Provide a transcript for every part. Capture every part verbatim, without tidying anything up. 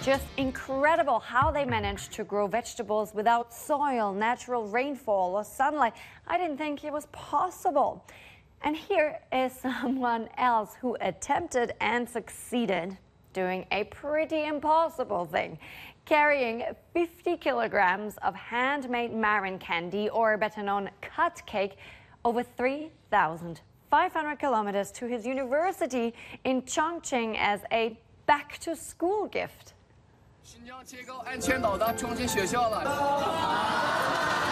Just incredible how they managed to grow vegetables without soil, natural rainfall, or sunlight. I didn't think it was possible. And here is someone else who attempted and succeeded doing a pretty impossible thing, carrying fifty kilograms of handmade marin candy, or better known cut cake, over three thousand five hundred kilometers to his university in Chongqing as a back-to-school gift. 新疆切糕安全岛的重庆学校了。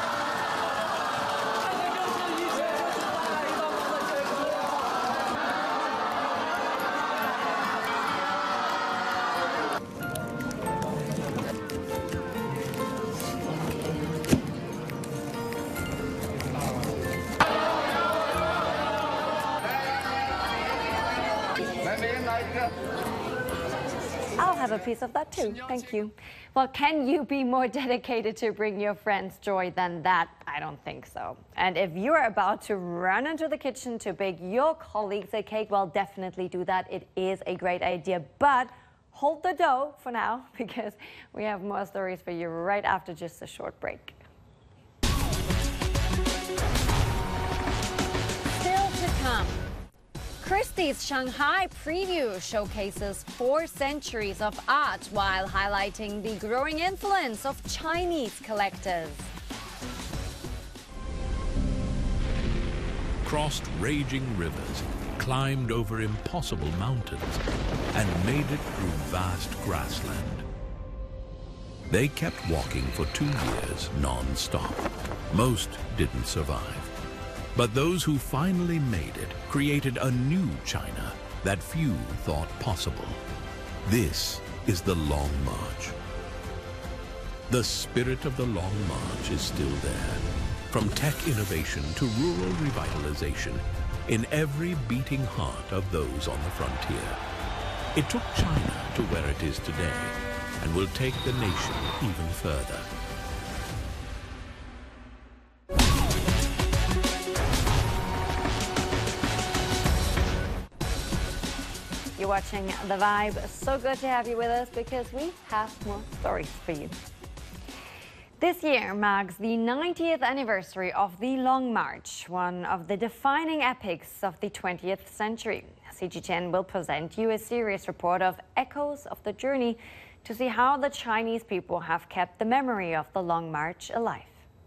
I'll have a piece of that too, thank you. Well, can you be more dedicated to bring your friends joy than that? I don't think so. And if you're about to run into the kitchen to bake your colleagues a cake, well, definitely do that. It is a great idea, but hold the dough for now, because we have more stories for you right after just a short break. Still to come. Christie's Shanghai preview showcases four centuries of art while highlighting the growing influence of Chinese collectors. Crossed raging rivers, climbed over impossible mountains, and made it through vast grassland. They kept walking for two years non-stop. Most didn't survive. But those who finally made it created a new China that few thought possible. This is the Long March. The spirit of the Long March is still there. From tech innovation to rural revitalization, in every beating heart of those on the frontier. It took China to where it is today and will take the nation even further. You're watching The Vibe. So good to have you with us because we have more stories for you. This year marks the ninetieth anniversary of the Long March, one of the defining epics of the twentieth century. C G T N will present you a series report of echoes of the journey to see how the Chinese people have kept the memory of the Long March alive.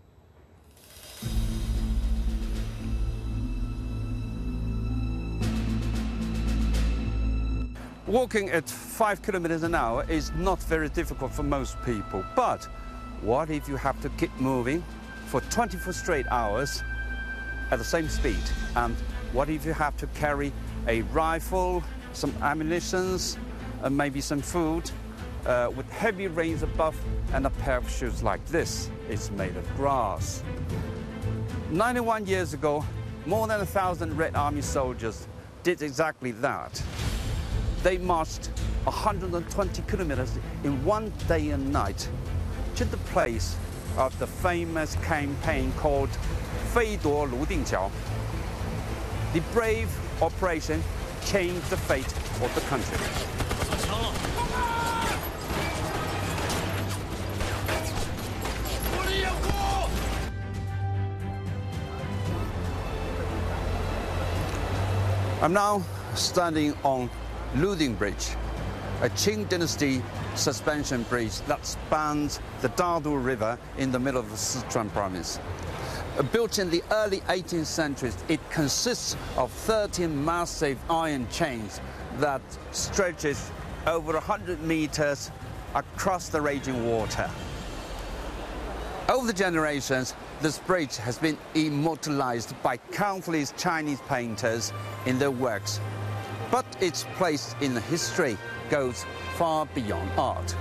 Walking at five kilometers an hour is not very difficult for most people, but what if you have to keep moving for twenty-four straight hours at the same speed? And what if you have to carry a rifle, some ammunition, and maybe some food uh, with heavy rains above and a pair of shoes like this? It's made of grass. ninety-one years ago, more than a thousand Red Army soldiers did exactly that. They marched one hundred twenty kilometers in one day and night to the place of the famous campaign called Feiduo Ludingjiao. The brave operation changed the fate of the country. I'm now standing on Luding Bridge, a Qing dynasty suspension bridge that spans the Dadu River in the middle of the Sichuan province. Built in the early eighteenth century, it consists of thirteen massive iron chains that stretches over one hundred meters across the raging water. Over the generations, this bridge has been immortalized by countless Chinese painters in their works. But its place in history goes far beyond art.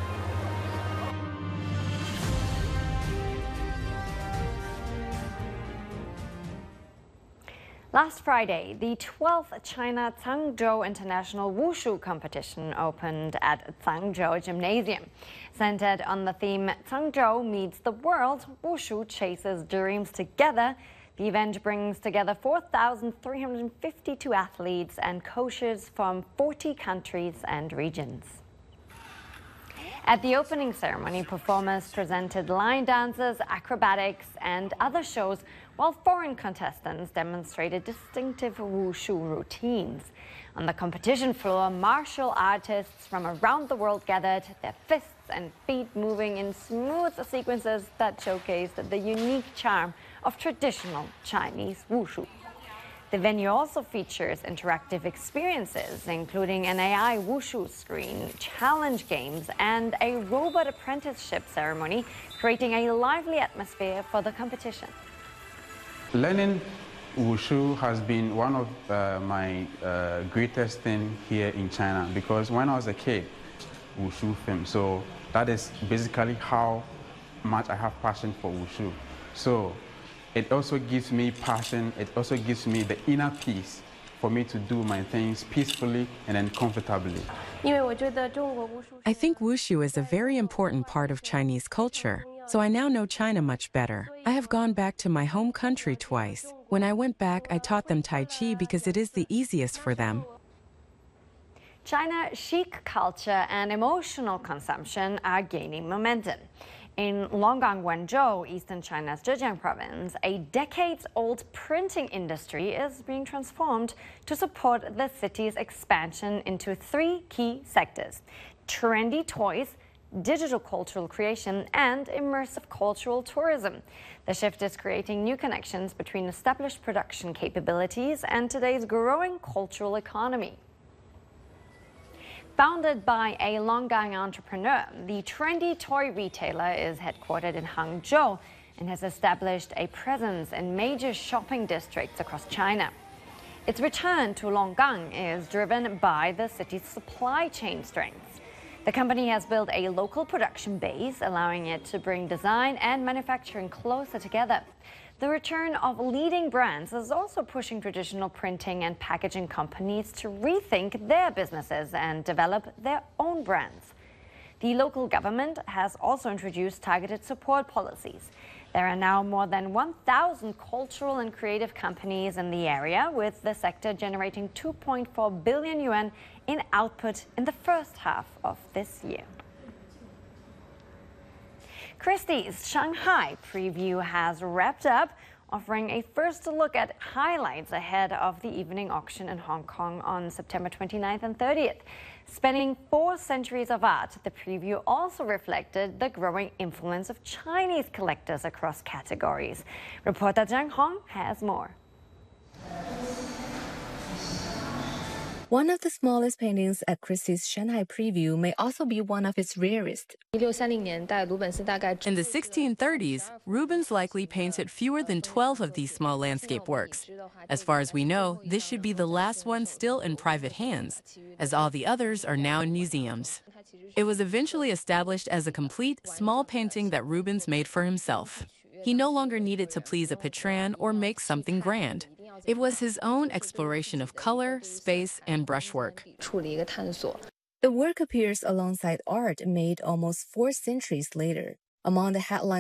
Last Friday, the twelfth China Zhangzhou International Wushu Competition opened at Zhangzhou Gymnasium. Centered on the theme Zhangzhou meets the world, Wushu chases dreams together. The event brings together four thousand three hundred fifty-two athletes and coaches from forty countries and regions. At the opening ceremony, performers presented line dances, acrobatics, and other shows, while foreign contestants demonstrated distinctive wushu routines. On the competition floor, martial artists from around the world gathered, their fists and feet moving in smooth sequences that showcased the unique charm of traditional Chinese wushu. The venue also features interactive experiences, including an A I wushu screen, challenge games, and a robot apprenticeship ceremony, creating a lively atmosphere for the competition. Learning wushu has been one of uh, my uh, greatest things here in China, because when I was a kid, wushu film, so that is basically how much I have passion for wushu. So it also gives me passion, it also gives me the inner peace for me to do my things peacefully and then comfortably. I think wushu is a very important part of Chinese culture, so I now know China much better. I have gone back to my home country twice. When I went back, I taught them Tai Chi because it is the easiest for them. China chic culture and emotional consumption are gaining momentum. In Longgang, Wenzhou, eastern China's Zhejiang province, a decades-old printing industry is being transformed to support the city's expansion into three key sectors: trendy toys, digital cultural creation, and immersive cultural tourism. The shift is creating new connections between established production capabilities and today's growing cultural economy. Founded by a Longgang entrepreneur, the trendy toy retailer is headquartered in Hangzhou and has established a presence in major shopping districts across China. Its return to Longgang is driven by the city's supply chain strengths. The company has built a local production base, allowing it to bring design and manufacturing closer together. The return of leading brands is also pushing traditional printing and packaging companies to rethink their businesses and develop their own brands. The local government has also introduced targeted support policies. There are now more than one thousand cultural and creative companies in the area, with the sector generating two point four billion yuan in output in the first half of this year. Christie's Shanghai preview has wrapped up, offering a first look at highlights ahead of the evening auction in Hong Kong on September twenty-ninth and thirtieth. Spanning four centuries of art, the preview also reflected the growing influence of Chinese collectors across categories. Reporter Zhang Hong has more. One of the smallest paintings at Christie's Shanghai preview may also be one of its rarest. In the sixteen thirties, Rubens likely painted fewer than twelve of these small landscape works. As far as we know, this should be the last one still in private hands, as all the others are now in museums. It was eventually established as a complete, small painting that Rubens made for himself. He no longer needed to please a patron or make something grand. It was his own exploration of color, space, and brushwork. The work appears alongside art made almost four centuries later. Among the headlines